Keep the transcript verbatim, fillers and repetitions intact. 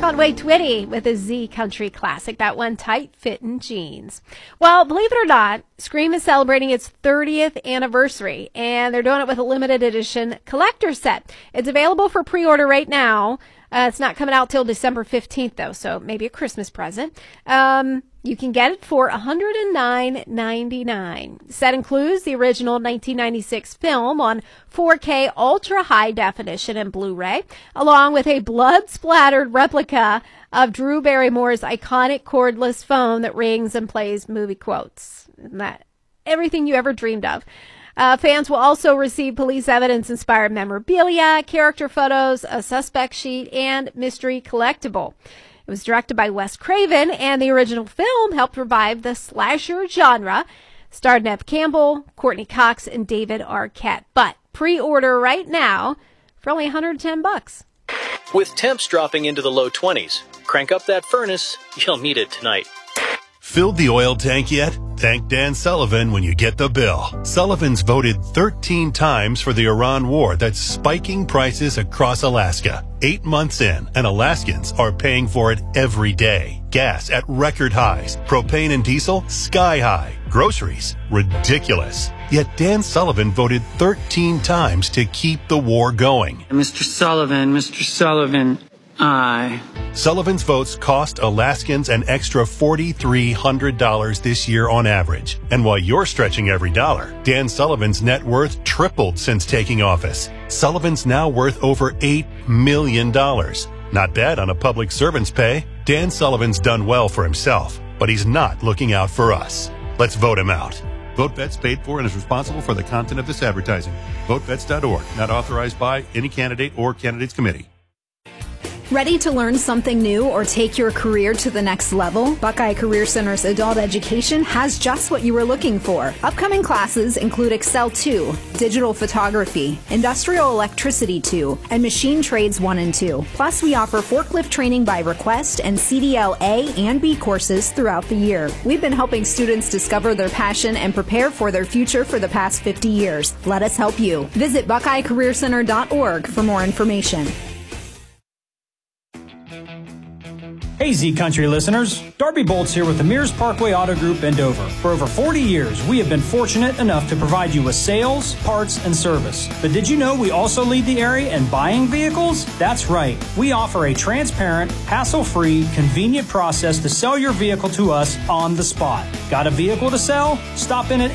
Conway Twitty with a Z Country classic, that one, Tight Fittin' Jeans. Well, believe it or not, Scream is celebrating its thirtieth anniversary, and they're doing it with a limited edition collector set. It's available for pre-order right now. Uh, it's not coming out till December fifteenth, though, so maybe a Christmas present. Um, you can get it for one hundred nine ninety-nine. Set includes the original nineteen ninety-six film on four K ultra high definition and Blu-ray, along with a blood-splattered replica of Drew Barrymore's iconic cordless phone that rings and plays movie quotes. Isn't that everything you ever dreamed of? Uh, fans will also receive police evidence-inspired memorabilia, character photos, a suspect sheet, and mystery collectible. It was directed by Wes Craven, and the original film helped revive the slasher genre. Starred Neve Campbell, Courtney Cox, and David Arquette. But pre-order right now for only one hundred ten bucks. With temps dropping into the low twenties, crank up that furnace. You'll need it tonight. Filled the oil tank yet? Thank Dan Sullivan when you get the bill. Sullivan's voted thirteen times for the Iran war that's spiking prices across Alaska. Eight months in, and Alaskans are paying for it every day. Gas at record highs. Propane and diesel sky high. Groceries ridiculous. Yet Dan Sullivan voted thirteen times to keep the war going. Mister Sullivan, Mister Sullivan, aye. Sullivan's votes cost Alaskans an extra four thousand three hundred dollars this year on average. And while you're stretching every dollar, Dan Sullivan's net worth tripled since taking office. Sullivan's now worth over eight million dollars. Not bad on a public servant's pay. Dan Sullivan's done well for himself, but he's not looking out for us. Let's vote him out. VoteBets paid for and is responsible for the content of this advertising. vote bets dot org, not authorized by any candidate or candidates committee. Ready to learn something new or take your career to the next level? Buckeye Career Center's adult education has just what you were looking for. Upcoming classes include Excel two, Digital Photography, Industrial Electricity two, and Machine Trades one and two. Plus, we offer forklift training by request and C D L A and B courses throughout the year. We've been helping students discover their passion and prepare for their future for the past fifty years. Let us help you. Visit buckeye career center dot org for more information. Hey Z Country listeners, Darby Bolts here with the Mears Parkway Auto Group in Dover. For over forty years, we have been fortunate enough to provide you with sales, parts, and service. But did you know we also lead the area in buying vehicles? That's right. We offer a transparent, hassle-free, convenient process to sell your vehicle to us on the spot. Got a vehicle to sell? Stop in at